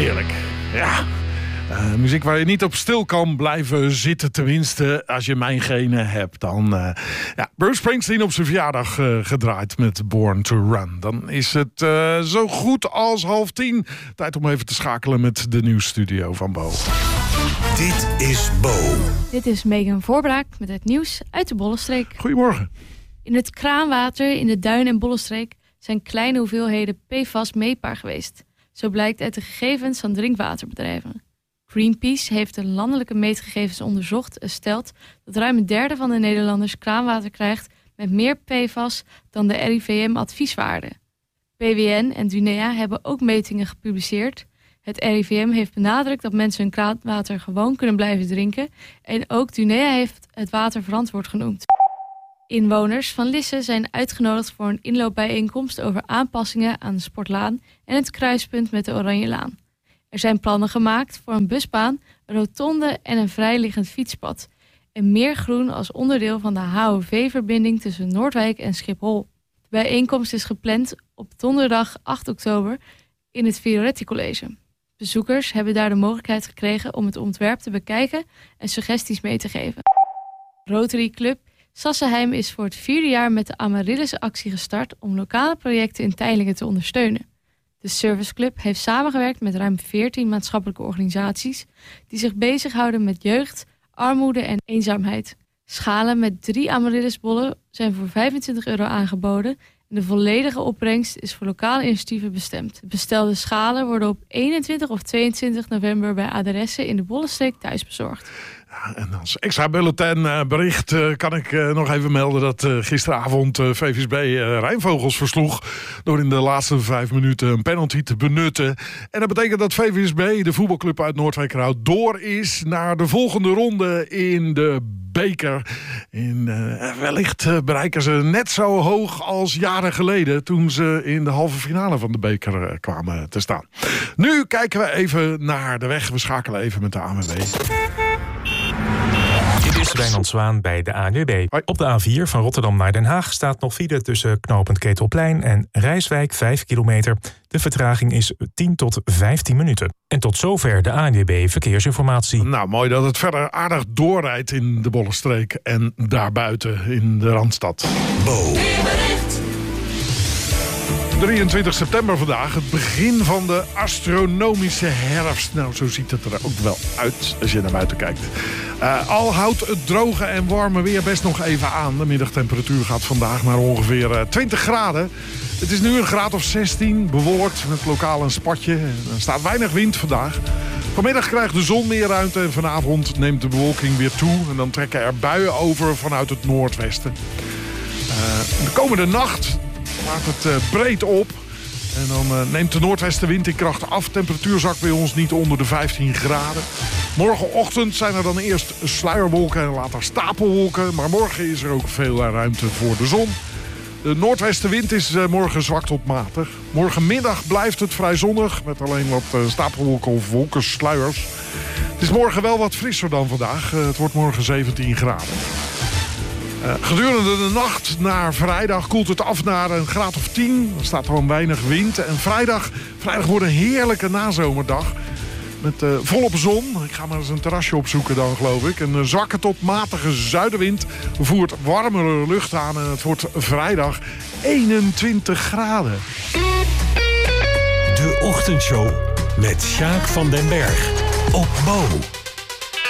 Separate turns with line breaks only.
Heerlijk. Ja. Muziek waar je niet op stil kan blijven zitten. Tenminste, als je mijn genen hebt. Dan Bruce Springsteen op zijn verjaardag gedraaid met Born to Run. Dan is het zo goed als 9:30. Tijd om even te schakelen met de nieuwsstudio van Bo.
Dit is Bo.
Dit is Megan Voorbraak met het nieuws uit de Bollenstreek.
Goedemorgen.
In het kraanwater in de Duin- en Bollenstreek zijn kleine hoeveelheden PFAS meetbaar geweest. Zo blijkt uit de gegevens van drinkwaterbedrijven. Greenpeace heeft de landelijke meetgegevens onderzocht en stelt dat ruim een derde van de Nederlanders kraanwater krijgt met meer PFAS dan de RIVM-advieswaarde. PWN en Dunea hebben ook metingen gepubliceerd. Het RIVM heeft benadrukt dat mensen hun kraanwater gewoon kunnen blijven drinken. En ook Dunea heeft het water verantwoord genoemd. Inwoners van Lisse zijn uitgenodigd voor een inloopbijeenkomst over aanpassingen aan de Sportlaan en het kruispunt met de Oranjelaan. Er zijn plannen gemaakt voor een busbaan, een rotonde en een vrijliggend fietspad. En meer groen als onderdeel van de HOV-verbinding tussen Noordwijk en Schiphol. De bijeenkomst is gepland op donderdag 8 oktober in het Fioretti College. Bezoekers hebben daar de mogelijkheid gekregen om het ontwerp te bekijken en suggesties mee te geven. Rotary Club Sassenheim is voor het 4e jaar met de Amaryllis-actie gestart om lokale projecten in Teylingen te ondersteunen. De serviceclub heeft samengewerkt met ruim 14 maatschappelijke organisaties die zich bezighouden met jeugd, armoede en eenzaamheid. Schalen met 3 amaryllisbollen zijn voor €25 aangeboden en de volledige opbrengst is voor lokale initiatieven bestemd. De bestelde schalen worden op 21 of 22 november bij adressen in de Bollenstreek thuis bezorgd.
Ja, en als extra bulletin bericht kan ik nog even melden dat gisteravond VVSB Rijnvogels versloeg door in de laatste 5 minuten een penalty te benutten. En dat betekent dat VVSB, de voetbalclub uit Noordwijkerhout, door is naar de volgende ronde in de beker. Wellicht bereiken ze net zo hoog als jaren geleden toen ze in de halve finale van de beker kwamen te staan. Nu kijken we even naar de weg. We schakelen even met de ANWB.
Dit is Wijnand Zwaan bij de ANWB. Op de A4 van Rotterdam naar Den Haag staat nog file tussen knooppunt Ketelplein en Rijswijk 5 kilometer. De vertraging is 10 tot 15 minuten. En tot zover de ANWB Verkeersinformatie.
Nou, mooi dat het verder aardig doorrijdt in de Bollenstreek en daarbuiten in de Randstad.
Bo.
23 september vandaag, het begin van de astronomische herfst. Nou, zo ziet het er ook wel uit als je naar buiten kijkt. Al houdt het droge en warme weer best nog even aan. De middagtemperatuur gaat vandaag naar ongeveer 20 graden. Het is nu een graad of 16, bewolkt met lokaal een spatje. Er staat weinig wind vandaag. Vanmiddag krijgt de zon meer ruimte en vanavond neemt de bewolking weer toe. En dan trekken er buien over vanuit het noordwesten. De komende nacht maakt het breed op. En dan neemt de noordwestenwind in kracht af. Temperatuur zakt bij ons niet onder de 15 graden. Morgenochtend zijn er dan eerst sluierwolken en later stapelwolken. Maar morgen is er ook veel ruimte voor de zon. De noordwestenwind is morgen zwak tot matig. Morgenmiddag blijft het vrij zonnig. Met alleen wat stapelwolken of wolkensluiers. Het is morgen wel wat frisser dan vandaag. Het wordt morgen 17 graden. Gedurende de nacht naar vrijdag koelt het af naar een graad of 10. Er staat gewoon weinig wind. En vrijdag wordt een heerlijke nazomerdag. Met volop zon. Ik ga maar eens een terrasje opzoeken dan, geloof ik. Een zwakke tot matige zuidenwind voert warmere lucht aan. En het wordt vrijdag 21 graden.
De ochtendshow met Sjaak van den Berg op Bo.